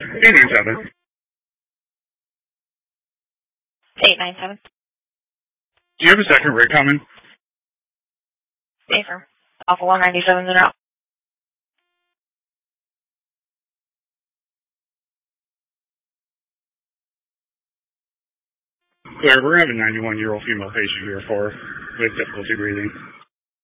897. 897. Do you have a second rig coming? Safer. Alpha 197 and out. Clear, we're having a 91-year-old female patient here with difficulty breathing.